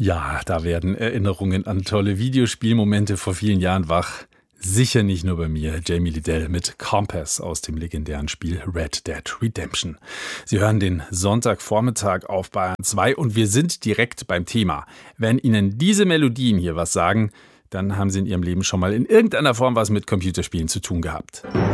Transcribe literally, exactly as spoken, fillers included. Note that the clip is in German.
Ja, da werden Erinnerungen an tolle Videospielmomente vor vielen Jahren wach. Sicher nicht nur bei mir, Jamie Lidell mit Compass aus dem legendären Spiel Red Dead Redemption. Sie hören den Sonntagvormittag auf Bayern zwei und wir sind direkt beim Thema. Wenn Ihnen diese Melodien hier was sagen, dann haben Sie in Ihrem Leben schon mal in irgendeiner Form was mit Computerspielen zu tun gehabt.